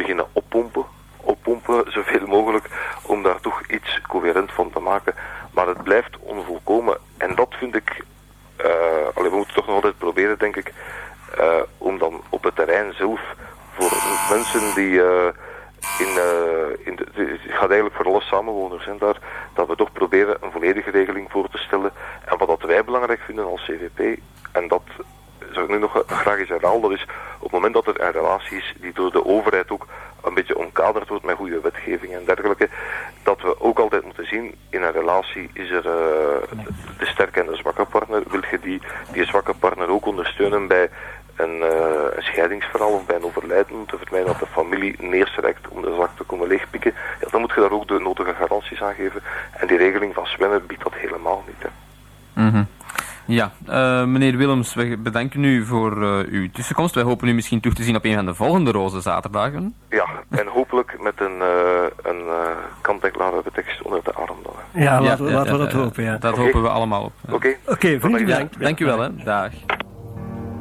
beginnen oppompen, zoveel mogelijk, om daar toch iets coherent van te maken. Maar het blijft onvolkomen. En dat vind ik, we moeten toch nog altijd proberen, denk ik, om dan op het terrein zelf, voor mensen die het gaat eigenlijk voor alle samenwoners en daar, dat we toch proberen een volledige regeling voor te stellen. En wat dat wij belangrijk vinden als CVP, en dat zou ik nu nog graag eens herhalen, dat is op het moment dat er een relatie is die door de overheid ook een beetje omkaderd wordt met goede wetgeving en dergelijke, dat we ook altijd moeten zien, in een relatie is er de sterke en de zwakke partner. Wil je die zwakke partner ook ondersteunen bij een scheidingsverhaal of bij een overlijden, om te vermijden dat de familie neerstrekt om de zaak te komen leegpikken, ja, dan moet je daar ook de nodige garanties aan geven. En die regeling van Sven biedt dat helemaal niet. Hè. Mm-hmm. Ja, meneer Willems, we bedanken u voor uw tussenkomst. Wij hopen u misschien terug te zien op een van de volgende Roze Zaterdagen. Ja, en hopelijk met een kant-en-klare tekst onder de arm dan. Ja, laten we dat hopen, ja. Dat hopen we allemaal op. Oké, vriendelijk bedankt. Dank u wel, hè. Dag.